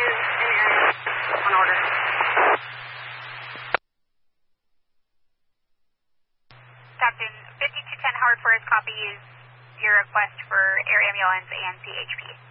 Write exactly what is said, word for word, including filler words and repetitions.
On order. Captain, fifty-two ten Howard Forest copies your request for air ambulance and C H P.